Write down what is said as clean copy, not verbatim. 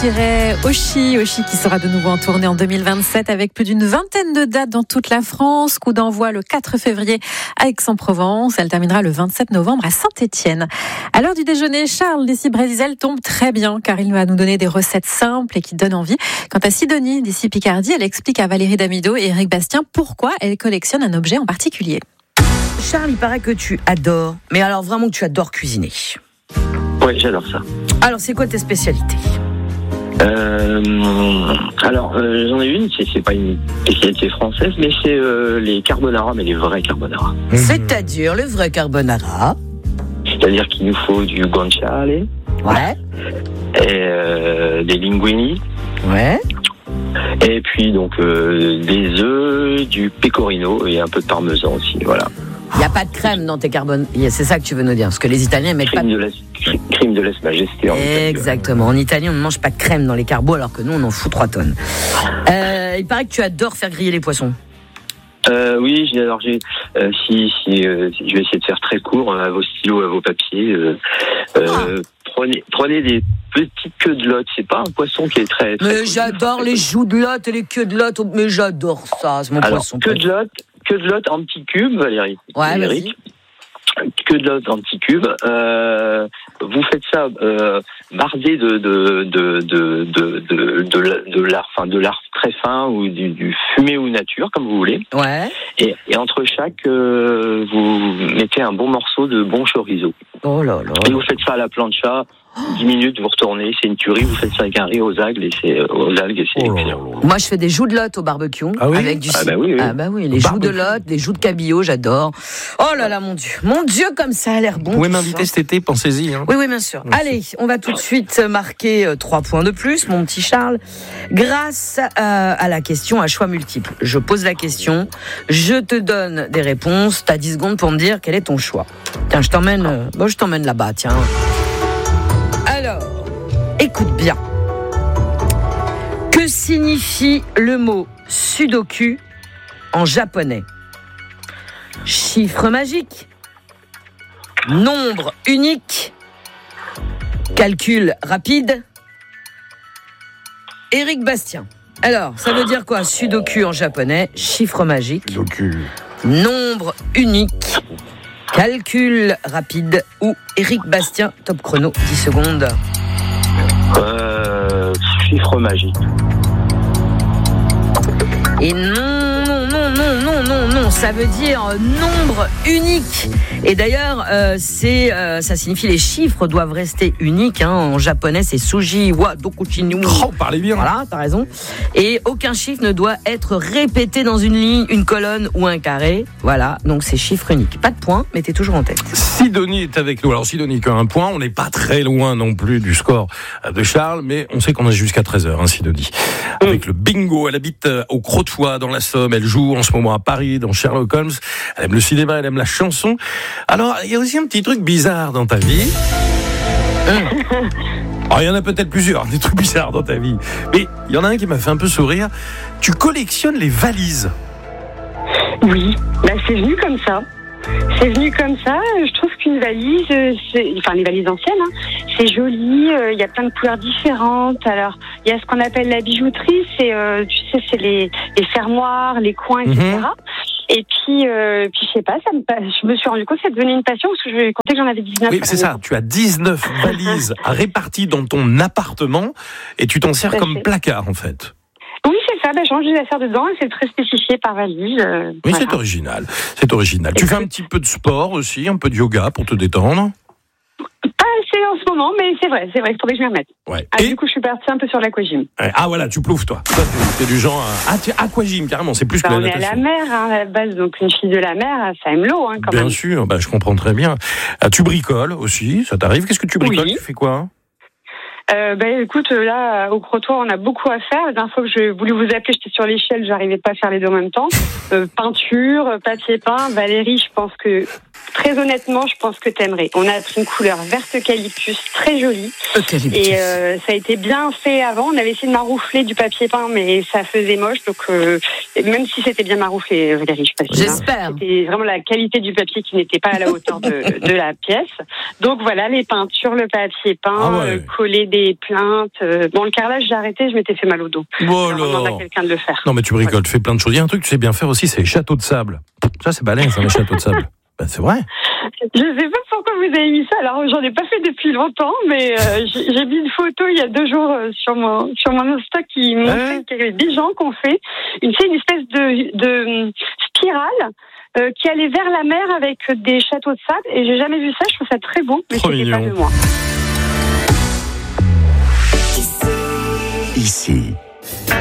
Oshi qui sera de nouveau en tournée en 2027 avec plus d'une vingtaine de dates dans toute la France. Coup d'envoi le 4 février à Aix-en-Provence. Elle terminera le 27 novembre à Saint-Étienne. À l'heure du déjeuner, Charles d'ici Brésil tombe très bien car il va nous donner des recettes simples et qui donnent envie. Quant à Sidonie d'ici Picardie, elle explique à Valérie Damido et Eric Bastien pourquoi elle collectionne un objet en particulier. Charles, il paraît que tu adores, mais alors vraiment que tu adores cuisiner. Oui, j'adore ça. Alors, c'est quoi tes spécialités ? J'en ai une, c'est pas une spécialité française, mais c'est les carbonara, mais les vrais carbonara. C'est-à-dire le vrai carbonara. C'est-à-dire qu'il nous faut du guanciale, Ouais. et des linguini, Ouais. et puis donc des œufs, du pecorino et un peu de parmesan aussi, voilà. Il n'y a pas de crème dans tes carbonara. C'est ça que tu veux nous dire, parce que les Italiens mettent pas de Crème de lèse-majesté. Exactement. En Italie, on ne mange pas de crème dans les carbos, alors que nous, on en fout 3 tonnes. Il paraît que tu adores faire griller les poissons. Oui, j'adore. Je vais essayer de faire très court, à vos stylos, à vos papiers. Prenez des petites queues de lotte. C'est pas un poisson qui est très mais j'adore les joues de lotte et les queues de lotte. Mais j'adore ça, c'est mon poisson. Queue de lotte en petits cubes, Valérie. Ouais, Valérie. vas-y. Que de lotte en petits cubes. Vous faites ça bardé de lard très fin ou du fumé ou nature, comme vous voulez. Ouais. Et entre chaque, vous mettez un bon morceau de bon chorizo. Oh là là. Et vous faites ça à la plancha. 10 minutes, vous retournez, c'est une tuerie, vous faites ça avec un riz aux algues et c'est excellent. Moi, je fais des joues de lotte au barbecue. Ah oui avec du oui. Ah bah oui, les joues de lotte, les joues de cabillaud, j'adore. Oh là là, mon Dieu. Mon Dieu, comme ça a l'air bon. Vous pouvez m'inviter cet été, pensez-y. Hein. Oui, bien sûr. Allez, on va tout de suite marquer 3 points de plus, mon petit Charles, grâce à la question à choix multiples. Je pose la question, je te donne des réponses, t'as 10 secondes pour me dire quel est ton choix. Tiens, je t'emmène là-bas, tiens. Alors, écoute bien. Que signifie le mot sudoku en japonais ? Chiffre magique, nombre unique, calcul rapide. Eric Bastien. Alors, ça veut dire quoi, sudoku en japonais ? Chiffre magique, nombre unique, calcul rapide ou Eric Bastien, top chrono, 10 secondes. Chiffre magique. Et non, ça veut dire nombre unique. Et d'ailleurs, ça signifie les chiffres doivent rester uniques. En japonais, c'est suji wa dokuchinu. Oh, parlez bien. Voilà, t'as raison. Et aucun chiffre ne doit être répété dans une ligne, une colonne ou un carré. Voilà, donc c'est chiffre unique. Pas de point, mais t'es toujours en tête. Sidonie est avec nous. Alors Sidonie qui a un point, on n'est pas très loin non plus du score de Charles, mais on sait qu'on a jusqu'à 13h, Sidonie. Avec le bingo, elle habite au Crotoy dans la Somme, elle joue en ce moment à Paris dans Sherlock Holmes, elle aime le cinéma, elle aime la chanson. Alors, il y a aussi un petit truc bizarre dans ta vie. Alors, il y en a peut-être plusieurs, des trucs bizarres dans ta vie. Mais il y en a un qui m'a fait un peu sourire. Tu collectionnes les valises. Oui, c'est venu comme ça. Je trouve qu'une valise, les valises anciennes, c'est joli, il y a plein de couleurs différentes. Alors, il y a ce qu'on appelle la bijouterie, c'est les fermoirs, les coins, etc. Et puis je sais pas, je me suis rendu compte que c'est devenu une passion parce que je comptais que j'en avais 19. Oui, c'est ça, tu as 19 valises réparties dans ton appartement et tu t'en sers comme placard, en fait. Oui, c'est ça, je range des affaires dedans et c'est très spécifié par valise. Oui, voilà. C'est original. Tu fais un petit peu de sport aussi, un peu de yoga pour te détendre ? Pas assez en ce moment, mais c'est vrai, il faudrait que je m'y remette. Ouais. Du coup, je suis partie un peu sur l'aquagym. Ah voilà, tu plouves toi. Toi, t'es du genre aquagym, carrément, c'est plus que la natation. On est à la mer, à la base, donc une fille de la mer, ça aime l'eau, quand même. Bien sûr, je comprends très bien. Tu bricoles aussi, ça t'arrive ? Qu'est-ce que tu bricoles ? Oui. Tu fais quoi ? Écoute, là, au Crotoy, on a beaucoup à faire. La dernière fois que je voulais vous appeler, j'étais sur l'échelle, j'arrivais pas à faire les deux en même temps. Peinture, papier peint, Valérie, je pense que très honnêtement, je pense que t'aimerais. On a pris une couleur verte eucalyptus très jolie. Eucalyptus. Et ça a été bien fait avant. On avait essayé de maroufler du papier peint, mais ça faisait moche. Donc, même si c'était bien marouflé, Valérie, je sais pas. J'espère. C'était vraiment la qualité du papier qui n'était pas à la hauteur de la pièce. Donc voilà, les peintures, le papier peint, coller des plaintes. Bon, le carrelage, j'ai arrêté, je m'étais fait mal au dos. Voilà. On demande à quelqu'un de le faire. Non, mais tu bricoles, tu fais plein de choses. Il y a un truc que tu sais bien faire aussi, c'est les châteaux de sable. Ça, c'est balèze, les châteaux de sable. Ben, c'est vrai. Je sais pas pourquoi vous avez mis ça. Alors, j'en ai pas fait depuis longtemps, mais j'ai mis une photo il y a 2 jours sur mon Insta qui montrait qu'il y avait des gens qui ont fait une espèce de spirale qui allait vers la mer avec des châteaux de sable. Et j'ai jamais vu ça. Je trouve ça très beau, mais c'était pas de moi. Ici.